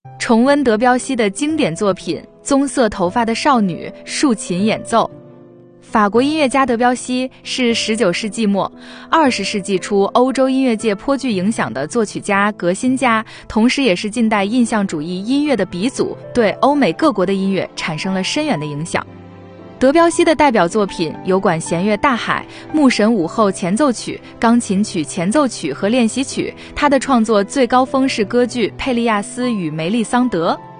重温德彪西的经典作品《棕色头发的少女》竖琴演奏。法国音乐家德彪西是19世纪末、20世纪初欧洲音乐界颇具影响的作曲家、革新家，同时也是近代印象主义音乐的鼻祖，对欧美各国的音乐产生了深远的影响。德彪西的代表作品有管弦乐大海、牧神午后前奏曲、钢琴曲前奏曲和练习曲。他的创作最高峰是歌剧《佩利亚斯与梅丽桑德》。